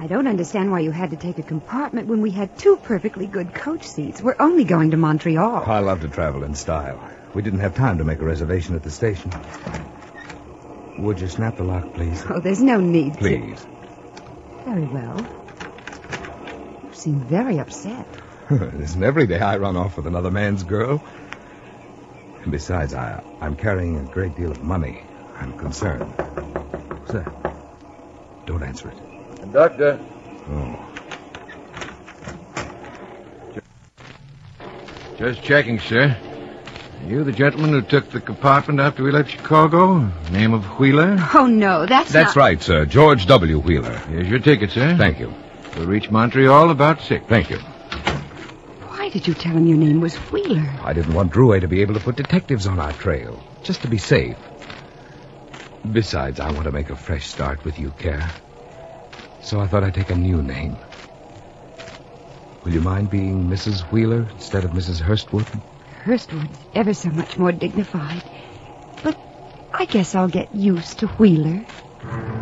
I don't understand why you had to take a compartment when we had 2 perfectly good coach seats. We're only going to Montreal. I love to travel in style. We didn't have time to make a reservation at the station. Would you snap the lock, please? Oh, there's no need Please. Very well. You seem very upset. It isn't every day I run off with another man's girl. And besides, I'm carrying a great deal of money. I'm concerned. What's that? Don't answer it. Conductor. Oh. Just checking, sir. Are you the gentleman who took the compartment after we left Chicago? Name of Wheeler? Oh, no, that's not... right, sir. George W. Wheeler. Here's your ticket, sir. Thank you. We'll reach Montreal about 6. Thank you. Why did you tell him your name was Wheeler? I didn't want Drouet to be able to put detectives on our trail, just to be safe. Besides, I want to make a fresh start with you, Kara. So I thought I'd take a new name. Will you mind being Mrs. Wheeler instead of Mrs. Hurstwood? Hurstwood's ever so much more dignified. But I guess I'll get used to Wheeler.